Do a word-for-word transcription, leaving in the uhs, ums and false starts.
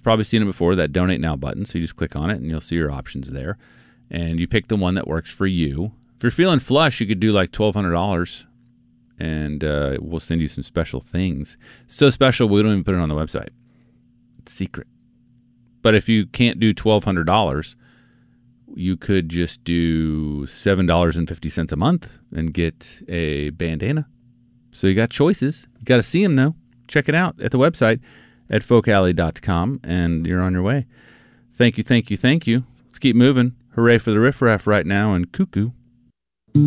probably seen it before, that Donate Now button. So you just click on it, and you'll see your options there. And you pick the one that works for you. If you're feeling flush, you could do like twelve hundred dollars, and uh, we'll send you some special things. So special, we don't even put it on the website. It's secret. But if you can't do twelve hundred dollars, you could just do seven dollars and fifty cents a month and get a bandana. So you got choices. You got to see them, though. Check it out at the website at folk alley dot com, and you're on your way. Thank you, thank you, thank you. Let's keep moving. Hooray for the riffraff right now, and cuckoo.